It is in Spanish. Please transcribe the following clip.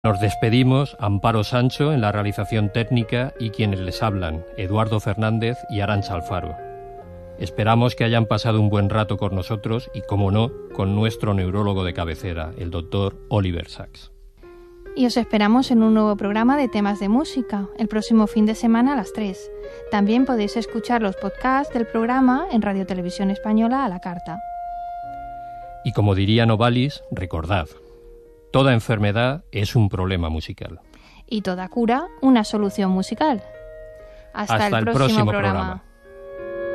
Nos despedimos, Amparo Sancho en la realización técnica y quienes les hablan, Eduardo Fernández y Arantxa Alfaro. Esperamos que hayan pasado un buen rato con nosotros y, como no, con nuestro neurólogo de cabecera, el doctor Oliver Sacks. Y os esperamos en un nuevo programa de temas de música, el próximo fin de semana a las 3. También podéis escuchar los podcasts del programa en Radio Televisión Española a la carta. Y como diría Novalis, recordad, toda enfermedad es un problema musical. Y toda cura, una solución musical. Hasta el próximo programa.